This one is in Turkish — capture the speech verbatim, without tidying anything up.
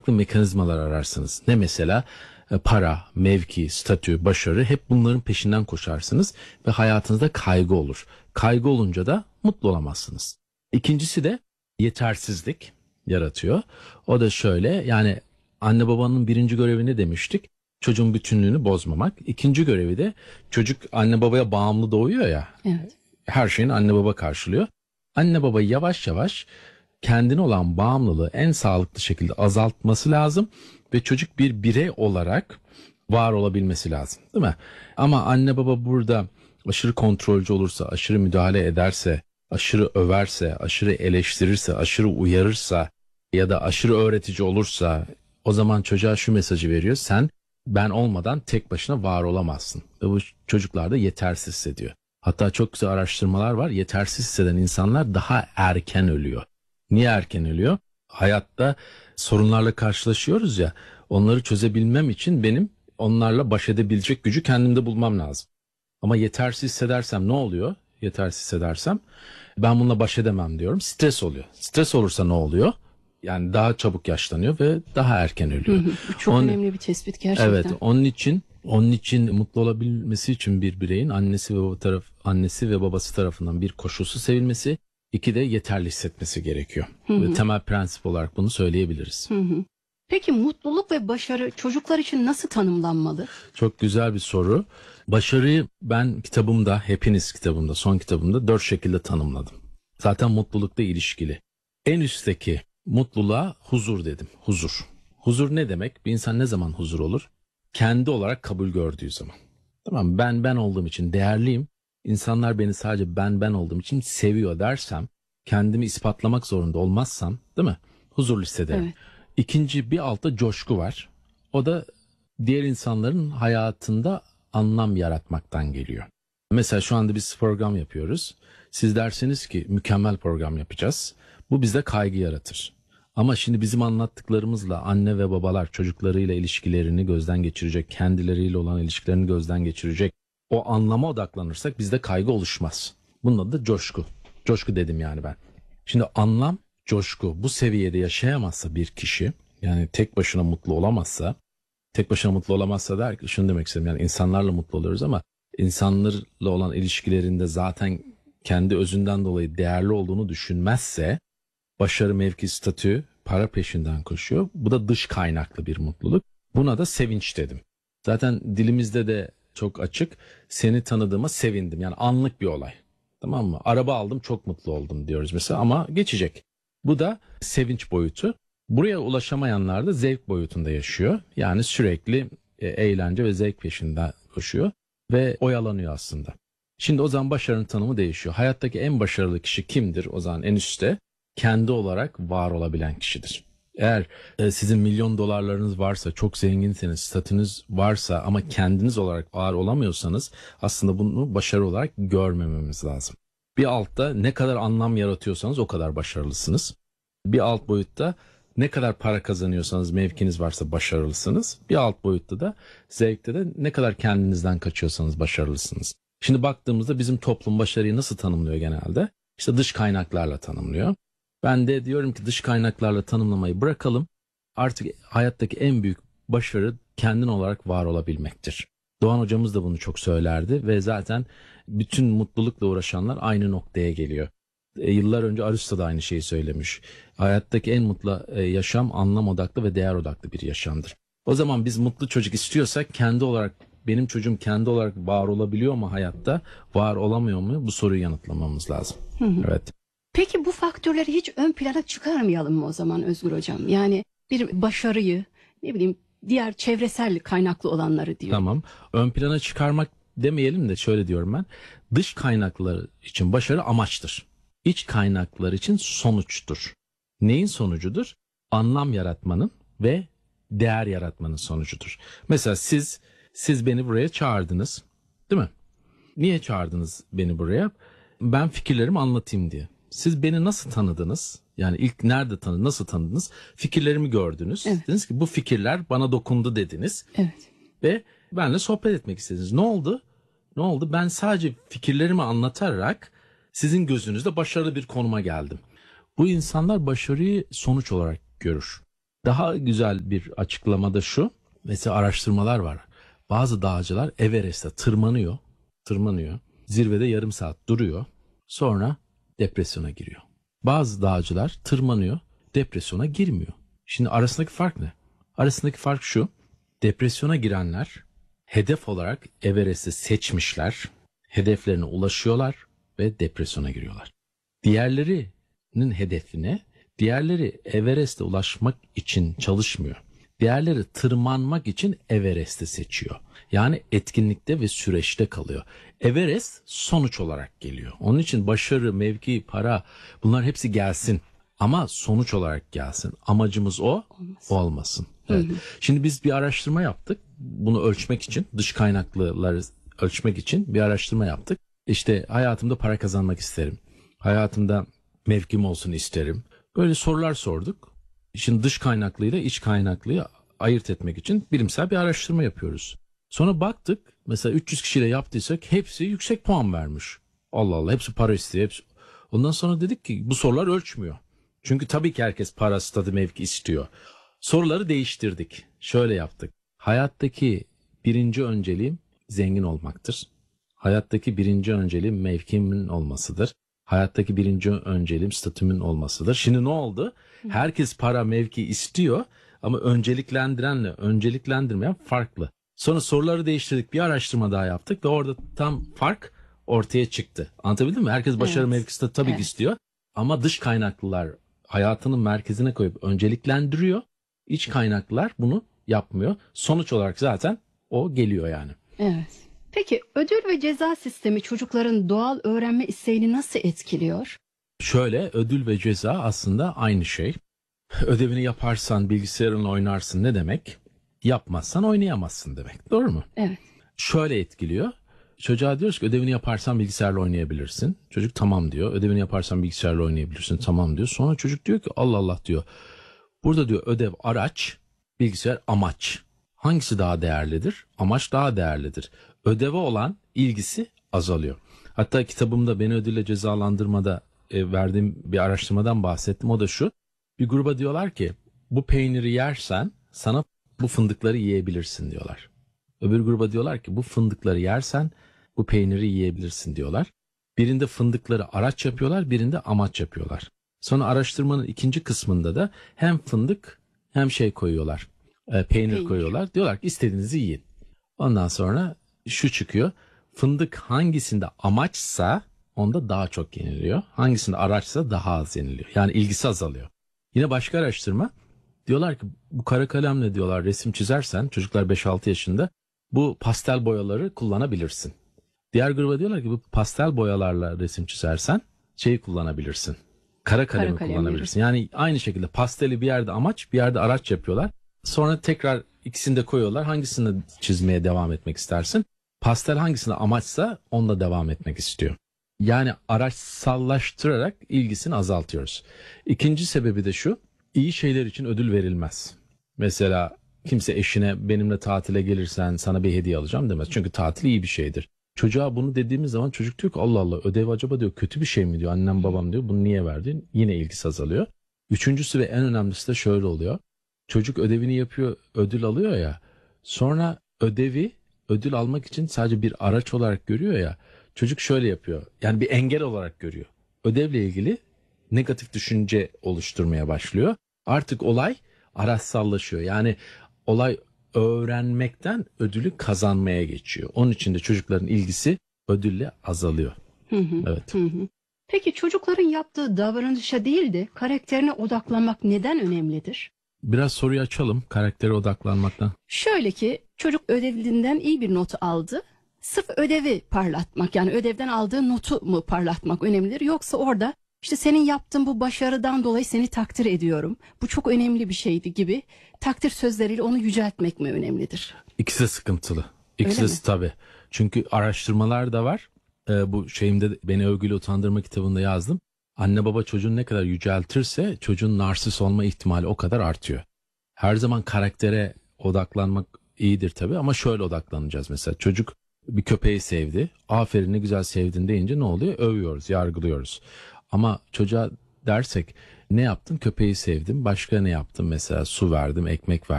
mekanizmalar ararsınız. Ne mesela? Para, mevki, statü, başarı, hep bunların peşinden koşarsınız ve hayatınızda kaygı olur. Kaygı olunca da mutlu olamazsınız. İkincisi de yetersizlik yaratıyor. O da şöyle, yani anne babanın birinci görevi ne demiştik? Çocuğun bütünlüğünü bozmamak. İkinci görevi de çocuk anne babaya bağımlı doğuyor ya. Evet. Her şeyin anne baba karşılıyor. Anne baba yavaş yavaş kendine olan bağımlılığı en sağlıklı şekilde azaltması lazım ve çocuk bir birey olarak var olabilmesi lazım, değil mi? Ama anne baba burada aşırı kontrolcü olursa, aşırı müdahale ederse, aşırı överse, aşırı eleştirirse, aşırı uyarırsa ya da aşırı öğretici olursa, o zaman çocuğa şu mesajı veriyor: sen ben olmadan tek başına var olamazsın. Ve bu çocuklar da yetersiz hissediyor. Hatta çok güzel araştırmalar var. Yetersiz hisseden insanlar daha erken ölüyor. Niye erken ölüyor? Hayatta sorunlarla karşılaşıyoruz ya, onları çözebilmem için benim onlarla baş edebilecek gücü kendimde bulmam lazım. Ama yetersiz hissedersem ne oluyor? Yetersiz hissedersem ben bununla baş edemem diyorum. Stres oluyor. Stres olursa ne oluyor? Yani daha çabuk yaşlanıyor ve daha erken ölüyor. Hı hı. Çok onun, önemli bir tespit gerçekten. Evet, onun için onun için mutlu olabilmesi için bir bireyin annesi ve baba taraf annesi ve babası tarafından bir koşulsuz sevilmesi, iki de yeterli hissetmesi gerekiyor. Hı hı. Ve temel prensip olarak bunu söyleyebiliriz. Hı hı. Peki mutluluk ve başarı çocuklar için nasıl tanımlanmalı? Çok güzel bir soru. Başarıyı ben kitabımda, hepiniz kitabımda, son kitabımda dört şekilde tanımladım. Zaten mutlulukla ilişkili. En üstteki mutluluğa huzur dedim. Huzur. Huzur ne demek? Bir insan ne zaman huzur olur? Kendi olarak kabul gördüğü zaman. Tamam, ben ben olduğum için değerliyim. İnsanlar beni sadece ben ben olduğum için seviyor dersem, kendimi ispatlamak zorunda olmazsam, değil mi? Huzurlu hissederim. Evet. İkinci bir altta coşku var. O da diğer insanların hayatında anlam yaratmaktan geliyor. Mesela şu anda biz program yapıyoruz. Siz dersiniz ki mükemmel program yapacağız. Bu bizde kaygı yaratır. Ama şimdi bizim anlattıklarımızla anne ve babalar çocuklarıyla ilişkilerini gözden geçirecek, kendileriyle olan ilişkilerini gözden geçirecek, o anlama odaklanırsak bizde kaygı oluşmaz. Bunun adı da coşku. Coşku dedim yani ben. Şimdi anlam, coşku bu seviyede yaşayamazsa bir kişi, yani tek başına mutlu olamazsa, tek başına mutlu olamazsa der ki, şunu demek istedim, yani insanlarla mutlu oluyoruz ama insanlarla olan ilişkilerinde zaten kendi özünden dolayı değerli olduğunu düşünmezse, başarı, mevki, statü, para peşinden koşuyor. Bu da dış kaynaklı bir mutluluk. Buna da sevinç dedim. Zaten dilimizde de çok açık. Seni tanıdığıma sevindim. Yani anlık bir olay. Tamam mı? Araba aldım, çok mutlu oldum diyoruz mesela ama geçecek. Bu da sevinç boyutu. Buraya ulaşamayanlar da zevk boyutunda yaşıyor. Yani sürekli e, eğlence ve zevk peşinden koşuyor ve oyalanıyor aslında. Şimdi o zaman başarının tanımı değişiyor. Hayattaki en başarılı kişi kimdir? O zaman en üstte kendi olarak var olabilen kişidir. Eğer e, sizin milyon dolarlarınız varsa, çok zenginseniz, statünüz varsa ama kendiniz olarak var olamıyorsanız, aslında bunu başarı olarak görmememiz lazım. Bir altta ne kadar anlam yaratıyorsanız o kadar başarılısınız. Bir alt boyutta ne kadar para kazanıyorsanız, mevkiniz varsa başarılısınız. Bir alt boyutta da zevkte de ne kadar kendinizden kaçıyorsanız başarılısınız. Şimdi baktığımızda bizim toplum başarıyı nasıl tanımlıyor genelde? İşte dış kaynaklarla tanımlıyor. Ben de diyorum ki dış kaynaklarla tanımlamayı bırakalım. Artık hayattaki en büyük başarı kendin olarak var olabilmektir. Doğan hocamız da bunu çok söylerdi ve zaten bütün mutlulukla uğraşanlar aynı noktaya geliyor. E, yıllar önce Aristo da aynı şeyi söylemiş. Hayattaki en mutlu e, yaşam anlam odaklı ve değer odaklı bir yaşamdır. O zaman biz mutlu çocuk istiyorsak kendi olarak, benim çocuğum kendi olarak var olabiliyor mu hayatta, var olamıyor mu? Bu soruyu yanıtlamamız lazım. Hı hı. Evet. Peki bu faktörleri hiç ön plana çıkarmayalım mı o zaman Özgür Hocam? Yani bir başarıyı, ne bileyim, diğer çevresel kaynaklı olanları diyor. Tamam. Ön plana çıkarmak demeyelim de şöyle diyorum ben. Dış kaynaklar için başarı amaçtır. İç kaynaklar için sonuçtur. Neyin sonucudur? Anlam yaratmanın ve değer yaratmanın sonucudur. Mesela siz siz beni buraya çağırdınız, değil mi? Niye çağırdınız beni buraya? Ben fikirlerimi anlatayım diye. Siz beni nasıl tanıdınız? Yani ilk nerede tanıdınız, nasıl tanıdınız? Fikirlerimi gördünüz. Evet. Dediniz ki bu fikirler bana dokundu dediniz. Evet. Ve benimle sohbet etmek istediniz. Ne oldu? Ne oldu? Ben sadece fikirlerimi anlatarak sizin gözünüzde başarılı bir konuma geldim. Bu insanlar başarıyı sonuç olarak görür. Daha güzel bir açıklama da şu. Mesela araştırmalar var. Bazı dağcılar Everest'e tırmanıyor. Tırmanıyor. Zirvede yarım saat duruyor. Sonra depresyona giriyor. Bazı dağcılar tırmanıyor. Depresyona girmiyor. Şimdi arasındaki fark ne? Arasındaki fark şu. Depresyona girenler hedef olarak Everest'i seçmişler. Hedeflerine ulaşıyorlar ve depresyona giriyorlar. Diğerlerinin hedefine, diğerleri Everest'e ulaşmak için çalışmıyor. Diğerleri tırmanmak için Everest'i seçiyor. Yani etkinlikte ve süreçte kalıyor. Everest sonuç olarak geliyor. Onun için başarı, mevki, para bunlar hepsi gelsin. Ama sonuç olarak gelsin. Amacımız o olmasın. olmasın. Evet. Hı hı. Şimdi biz bir araştırma yaptık. Bunu ölçmek için, dış kaynaklıları ölçmek için bir araştırma yaptık. İşte hayatımda para kazanmak isterim. Hayatımda mevkim olsun isterim. Böyle sorular sorduk. Şimdi dış kaynaklıyla iç kaynaklıyı ayırt etmek için bilimsel bir araştırma yapıyoruz. Sonra baktık mesela üç yüz kişiyle yaptıysak hepsi yüksek puan vermiş. Allah Allah, hepsi para istiyor. Hepsi. Ondan sonra dedik ki bu sorular ölçmüyor. Çünkü tabii ki herkes para, statü, mevki istiyor. Soruları değiştirdik. Şöyle yaptık. Hayattaki birinci önceliğim zengin olmaktır. Hayattaki birinci önceliğim mevkimin olmasıdır. Hayattaki birinci önceliğim statümün olmasıdır. Şimdi ne oldu? Herkes para, mevki istiyor ama önceliklendirenle önceliklendirmeyen farklı. Sonra soruları değiştirdik, bir araştırma daha yaptık ve orada tam fark ortaya çıktı. Anlatabildim mi? Herkes başarı, evet. mevki, statü tabii evet. ki istiyor ama dış kaynaklılar hayatının merkezine koyup önceliklendiriyor. İç kaynaklılar bunu yapmıyor. Sonuç olarak zaten o geliyor yani. Evet. Peki ödül ve ceza sistemi çocukların doğal öğrenme isteğini nasıl etkiliyor? Şöyle, ödül ve ceza aslında aynı şey. Ödevini yaparsan bilgisayarınla oynarsın ne demek? Yapmazsan oynayamazsın demek. Doğru mu? Evet. Şöyle etkiliyor. Çocuğa diyoruz ki ödevini yaparsan bilgisayarla oynayabilirsin. Çocuk tamam diyor. Ödevini yaparsan bilgisayarla oynayabilirsin. Tamam diyor. Sonra çocuk diyor ki Allah Allah diyor. Burada diyor ödev araç, bilgisayar amaç. Hangisi daha değerlidir? Amaç daha değerlidir. Ödeve olan ilgisi azalıyor. Hatta kitabımda beni ödülle cezalandırmada e, verdiğim bir araştırmadan bahsettim. O da şu. Bir gruba diyorlar ki bu peyniri yersen sana bu fındıkları yiyebilirsin diyorlar. Öbür gruba diyorlar ki bu fındıkları yersen bu peyniri yiyebilirsin diyorlar. Birinde fındıkları araç yapıyorlar, birinde amaç yapıyorlar. Sonra araştırmanın ikinci kısmında da hem fındık hem şey koyuyorlar. E, peynir, peynir koyuyorlar. Diyorlar ki istediğinizi yiyin. Ondan sonra şu çıkıyor. Fındık hangisinde amaçsa onda daha çok yeniliyor. Hangisinde araçsa daha az yeniliyor. Yani ilgisi azalıyor. Yine başka araştırma. Diyorlar ki bu kara kalemle diyorlar resim çizersen çocuklar beş altı yaşında bu pastel boyaları kullanabilirsin. Diğer gruba diyorlar ki bu pastel boyalarla resim çizersen şeyi kullanabilirsin. Kara kalemi kara kalem kullanabilirsin. Verir. Yani aynı şekilde pasteli bir yerde amaç bir yerde araç yapıyorlar. Sonra tekrar ikisini de koyuyorlar. Hangisini çizmeye devam etmek istersin? Pastel hangisine amaçsa onunla devam etmek istiyor. Yani araçsallaştırarak ilgisini azaltıyoruz. İkinci sebebi de şu. İyi şeyler için ödül verilmez. Mesela kimse eşine benimle tatile gelirsen sana bir hediye alacağım demez. Çünkü tatil iyi bir şeydir. Çocuğa bunu dediğimiz zaman çocuk diyor ki Allah Allah ödev acaba diyor kötü bir şey mi diyor. Annem babam diyor bunu niye verdin? Yine ilgisi azalıyor. Üçüncüsü ve en önemlisi de şöyle oluyor. Çocuk ödevini yapıyor, ödül alıyor ya. Sonra ödevi ödül almak için sadece bir araç olarak görüyor ya. Çocuk şöyle yapıyor. Yani bir engel olarak görüyor. Ödevle ilgili negatif düşünce oluşturmaya başlıyor. Artık olay araçsallaşıyor. Yani olay öğrenmekten ödülü kazanmaya geçiyor. Onun için de çocukların ilgisi ödülle azalıyor. Hı hı, evet. Hı hı. Peki çocukların yaptığı davranışa değil de karakterine odaklanmak neden önemlidir? Biraz soruyu açalım karaktere odaklanmaktan. Şöyle ki çocuk ödevinden iyi bir notu aldı. Sırf ödevi parlatmak yani ödevden aldığı notu mu parlatmak önemlidir? Yoksa orada işte senin yaptığın bu başarıdan dolayı seni takdir ediyorum. Bu çok önemli bir şeydi gibi takdir sözleriyle onu yüceltmek mi önemlidir? İkisi de sıkıntılı. İkisi de tabii. Çünkü araştırmalar da var. Ee, bu şeyimde beni övgüyle utandırma kitabında yazdım. Anne baba çocuğunu ne kadar yüceltirse çocuğun narsist olma ihtimali o kadar artıyor. Her zaman karaktere odaklanmak iyidir tabii ama şöyle odaklanacağız mesela. Çocuk bir köpeği sevdi. Aferin ne güzel sevdin deyince ne oluyor? Övüyoruz, yargılıyoruz. Ama çocuğa dersek ne yaptın? Köpeği sevdim. Başka ne yaptım? Mesela su verdim, ekmek verdim.